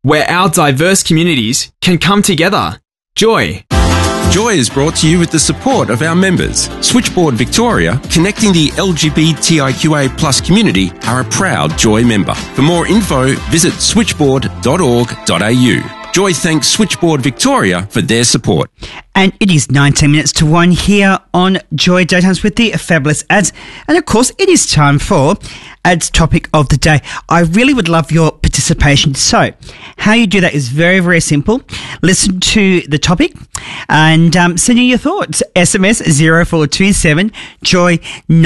where our diverse communities can come together. Joy. Joy is brought to you with the support of our members. Switchboard Victoria, connecting the LGBTIQA plus community, are a proud Joy member. For more info, visit switchboard.org.au. Joy thanks Switchboard Victoria for their support. And it is 19 minutes to 1 here on Joy Daytimes with the fabulous ads. And of course, it is time for Ads Topic of the Day. I really would love your participation. So, how you do that is very, very simple. Listen to the topic and send in your thoughts. SMS 0427 Joy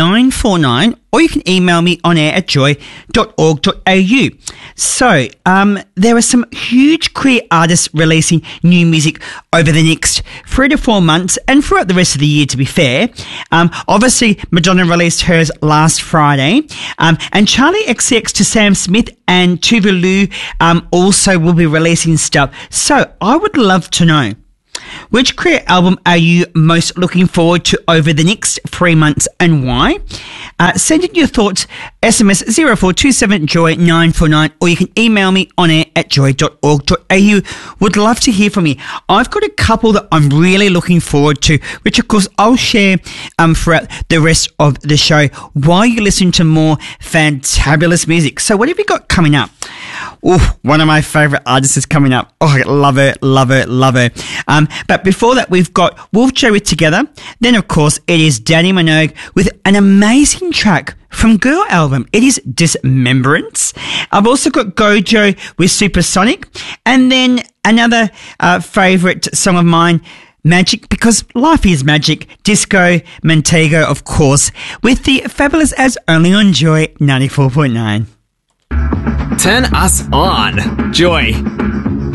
949, or you can email me on air at joy.org.au. So, there are some huge queer artists releasing new music over the next 3 to 4 months and throughout the rest of the year, to be fair. Obviously, Madonna released hers last Friday, and Charlie XCX to Sam Smith and Tuvalu also will be releasing stuff. So, I would love to know, which queer album are you most looking forward to over the next 3 months and why? Send in your thoughts, SMS 0427 Joy 949, or you can email me on air at joy.org.au. Would love to hear from you. I've got a couple that I'm really looking forward to, which of course I'll share throughout the rest of the show while you listen to more fantabulous music. So what have you got coming up? Oh, one of my favourite artists is coming up. Oh, I love her, love her, love her. But before that, we've got Wolf Cherry Together. Then, of course, it is Danny Minogue with an amazing track from Girl album. It is Dismembrance. I've also got Gojo with Supersonic. And then another favourite song of mine, Magic, because life is magic. Disco Montego, of course, with the fabulous As only on Joy 94.9. Turn us on. Joy